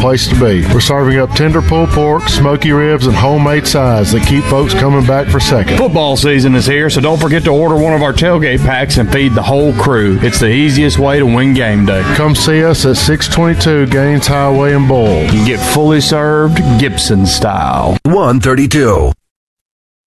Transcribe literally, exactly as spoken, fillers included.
place to be. We're serving up tender pulled pork, smoky ribs, and homemade sides that keep folks coming back for seconds. Football season is here, so don't forget to order one of our tailgate packs and feed the whole crew. It's the easiest way to win game day. Come see us at six twenty-two Gaines Highway in Boyle. You get fully served Gibson style. one thirty-two